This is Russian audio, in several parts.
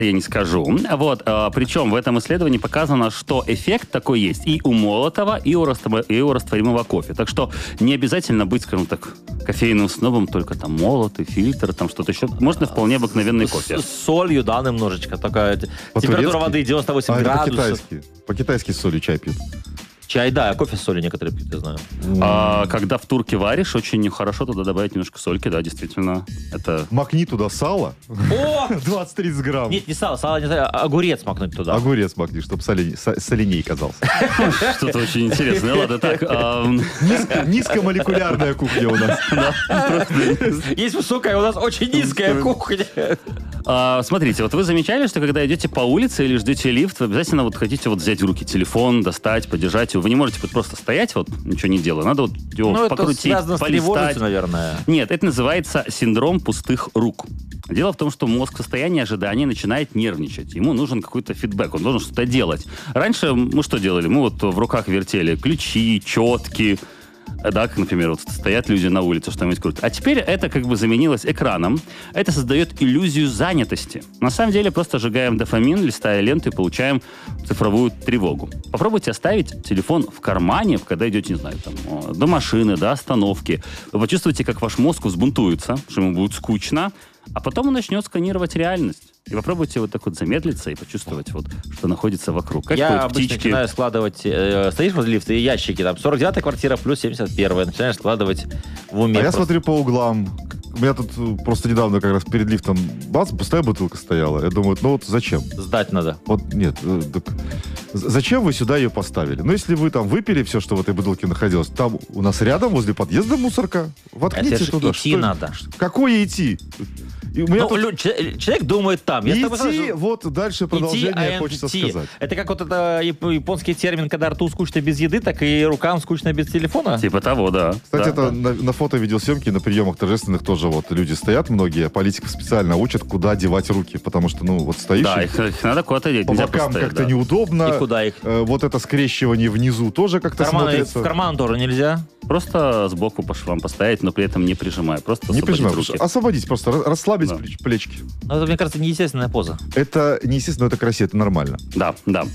Я не скажу. Вот, причем в этом исследовании показано, что эффект такой есть и у молотого, и у растворимого кофе. Так что не обязательно быть, скажем так, кофейным снобом, только там молотый, фильтр, там что-то еще. Можно вполне обыкновенный кофе. С солью, да, немножечко. Только температура воды 98 градусов. По-китайски с солью чай пьют. Чай, да, а кофе с солью некоторые пьют, я знаю. Когда в турке варишь, очень хорошо туда добавить немножко сольки, да, действительно. Это... Макни туда сало. О! 20-30 грамм. Нет, не сало не знаю, огурец макнуть туда. Огурец макни, чтобы соленей казался. Что-то очень интересное. Ладно, так. Низкомолекулярная кухня у нас. Есть высокая, у нас очень низкая кухня. Смотрите, вот вы замечали, что когда идете по улице или ждете лифт, вы обязательно вот хотите вот взять в руки телефон, достать, подержать его. Вы не можете вот просто стоять, вот ничего не делая. Надо вот его покрутить, это связано с тревожностью, полистать. наверное. Нет, это называется синдром пустых рук. Дело в том, что мозг в состоянии ожидания начинает нервничать. Ему нужен какой-то фидбэк, он должен что-то делать. Раньше мы что делали? Мы вот в руках вертели ключи, четки. Да, как, например, вот стоят люди на улице, что-нибудь крутят. А теперь это как бы заменилось экраном. Это создает иллюзию занятости. На самом деле просто сжигаем дофамин, листая ленту и получаем цифровую тревогу. Попробуйте оставить телефон в кармане, когда идете, не знаю, там, до машины, до остановки. Вы почувствуете, как ваш мозг взбунтуется, что ему будет скучно, а потом он начнет сканировать реальность. И попробуйте вот так вот замедлиться и почувствовать, вот, что находится вокруг. Как я обычно птички. начинаю складывать... стоишь возле лифта и ящики, там, 49-я квартира плюс 71-я. Начинаешь складывать в уме. А я смотрю по углам. У меня тут просто недавно как раз перед лифтом бац, пустая бутылка стояла. Я думаю, ну вот зачем? Сдать надо. Вот нет. Так, зачем вы сюда ее поставили? Ну, если вы там выпили все, что в этой бутылке находилось, там у нас рядом возле подъезда мусорка. Воткните туда. Идти надо. Какое идти? И у меня человек думает там. Идти, вот дальше продолжение хочется сказать. Это как вот это японский термин, когда рту скучно без еды, так и рукам скучно без телефона? Типа того, да. Кстати, да, это да. На фото-видеосъемке, на приемах торжественных тоже вот люди стоят многие, политиков специально учат, куда девать руки, потому что, ну, вот стоишь... Да, их надо куда-то деть. По бокам как-то неудобно. И куда их? Вот это скрещивание внизу тоже как-то смотрится. В карман тоже нельзя? Просто сбоку по швам поставить, но при этом не прижимая. Просто не прижимая, руки. Освободить, просто расслабить плечики. Ну, это, мне кажется, неестественная поза. Это неестественно, это красиво, это нормально. Да.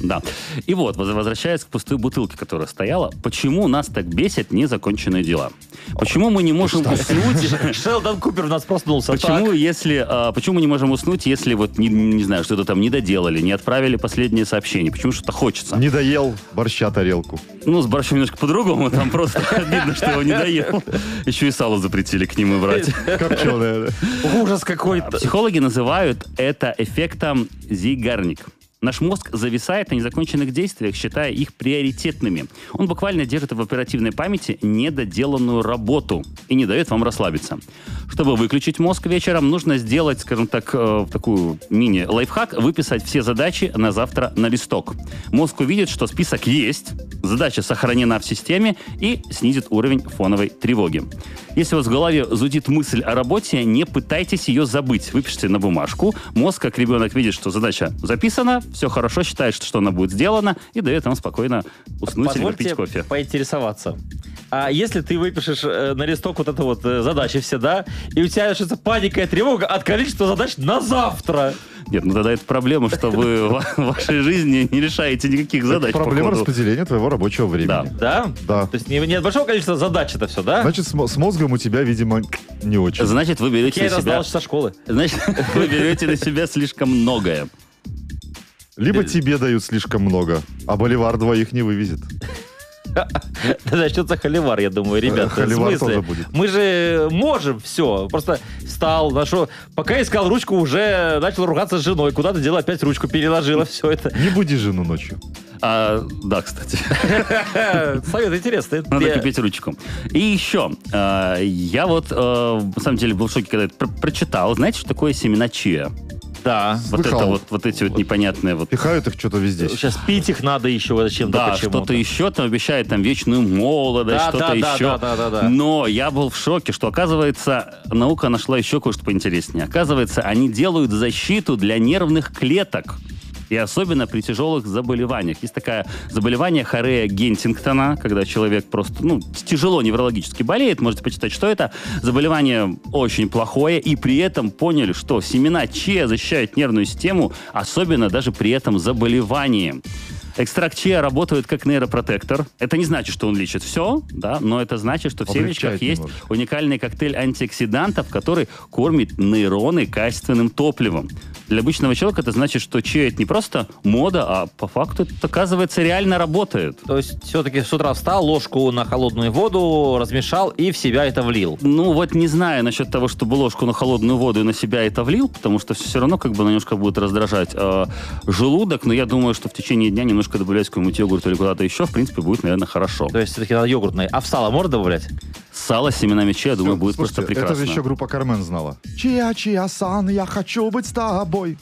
И вот, возвращаясь к пустой бутылке, которая стояла, почему нас так бесят незаконченные дела? Почему мы не можем уснуть? Шелдон Купер у нас проснулся. Почему мы не можем уснуть, если вот, не знаю, что-то там не доделали, не отправили последнее сообщение? Почему что-то хочется? Не доел борща тарелку. Ну, с борщом немножко по-другому, там просто видно, что его не доел. Еще и сало запретили к нему брать. Копченое. Ужас какой-то. Психологи называют это эффектом Зейгарник. Наш мозг зависает на незаконченных действиях, считая их приоритетными. Он буквально держит в оперативной памяти недоделанную работу и не дает вам расслабиться. Чтобы выключить мозг вечером, нужно сделать, скажем так, такую мини-лайфхак, выписать все задачи на завтра на листок. Мозг увидит, что список есть, задача сохранена в системе и снизит уровень фоновой тревоги. Если у вас в голове зудит мысль о работе, не пытайтесь ее забыть. Выпишите на бумажку. Мозг, как ребенок, видит, что задача записана, все хорошо, считает, что она будет сделана, и дает вам спокойно уснуть или попить кофе. Поинтересоваться. А если ты выпишешь на листок вот это вот задачи все, да, и у тебя начнется паника и тревога от количества задач на завтра? Нет, ну тогда это проблема, что вы в вашей жизни не решаете никаких задач. Это проблема распределения твоего рабочего времени. Да? Да. То есть не от большого количества задач это все, да? Значит, с мозгом у тебя, видимо, не очень. Значит, вы берете на себя... со школы. Значит, вы берете на себя слишком многое. Либо тебе дают слишком много, а боливар двоих не вывезет. Начнется холивар, я думаю, ребята. Холивар тоже будет. Мы же можем все. Просто встал, нашел. Пока искал ручку, уже начал ругаться с женой. Куда-то дело опять ручку переложила, все это. Не буди жену ночью. Да, кстати. Совет интересный. Надо купить ручку. И еще. Я вот, на самом деле, был в шоке, когда это прочитал. Знаете, что такое семена чиа? Да. Вот эти вот непонятные... Вот. Пихают их что-то везде. Сейчас пить их надо еще зачем-то. Да, что-то еще там обещает, там вечную молодость, что-то еще. Да. Но я был в шоке, что, оказывается, наука нашла еще кое-что поинтереснее. Оказывается, они делают защиту для нервных клеток. И особенно при тяжелых заболеваниях. Есть такое заболевание хорея Гентингтона, когда человек просто, тяжело неврологически болеет. Можете почитать, что это. Заболевание очень плохое. И при этом поняли, что семена чиа защищают нервную систему, особенно даже при этом заболевании. Экстракт чиа работает как нейропротектор. Это не значит, что он лечит все, да, но это значит, что в семечках есть уникальный коктейль антиоксидантов, который кормит нейроны качественным топливом. Для обычного человека это значит, что чиа — это не просто мода, а по факту это, оказывается, реально работает. То есть все-таки с утра встал, ложку на холодную воду размешал и в себя это влил. Не знаю насчет того, чтобы ложку на холодную воду и на себя это влил, потому что все равно немножко будет раздражать желудок, но я думаю, что в течение дня немножко добавлять какой-нибудь йогурт или куда-то еще, в принципе, будет, наверное, хорошо. То есть все-таки надо йогуртный. А в сало можно добавлять? Сало с семенами чиа, думаю, будет Слушайте, просто прекрасно. Это же еще группа Кармен знала. Чиа-чиа-сан, я хочу быть с тобой.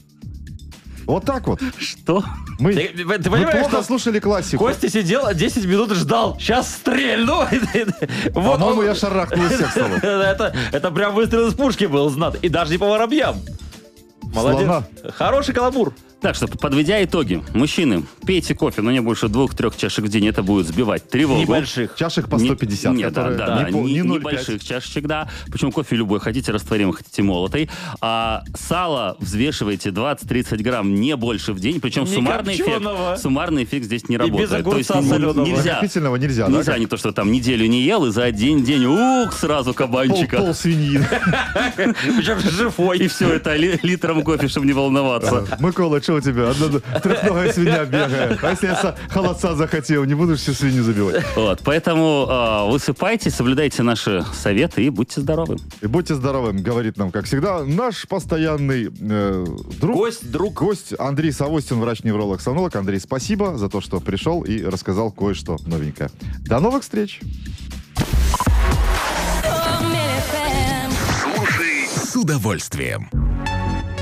Вот так вот. Что? Мы Ты понимаешь, плохо что слушали классику. Костя сидел 10 минут и ждал. Сейчас стрельну. По-моему, я шарахнул из всех столов. Это прям выстрел из пушки был знат. И даже не по воробьям. Молодец. Слона. Хороший каламбур. Так что, подведя итоги, мужчины, пейте кофе, но не больше 2-3 чашек в день, это будет сбивать тревогу. Небольших. Чашек по 150. Нет, которые не 0,5. небольших чашечек, да. Причем кофе любой, хотите растворимый, хотите молотый. А сало взвешивайте 20-30 грамм, не больше в день. Причем Не суммарный копченого. эффект здесь не И работает. без огурца соленого. Нельзя. Копительного нельзя, да? Нельзя не то, что там неделю не ел, и за один день, сразу кабанчика. Пол свиньи. Причем живой. И все это литром кофе, чтобы не волноваться. Микола, что у тебя? Трехногая свинья бегает. А если я холодца захотел, не будешь всю свинью забивать? Вот, поэтому высыпайте, соблюдайте наши советы и будьте здоровы. И будьте здоровы, говорит нам, как всегда, наш постоянный друг. Гость Андрей Савостин, врач-невролог, сомнолог. Андрей, спасибо за то, что пришел и рассказал кое-что новенькое. До новых встреч! Слушай с удовольствием.